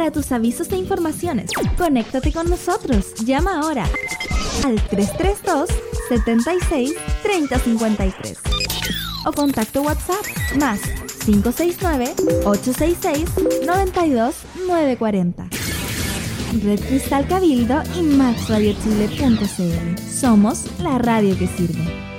Para tus avisos e informaciones, conéctate con nosotros. Llama ahora al 332-76-3053 o contacto WhatsApp más 569-866-92940. Red Cristal Cabildo y MaxRadioChile.cl. Somos la radio que sirve.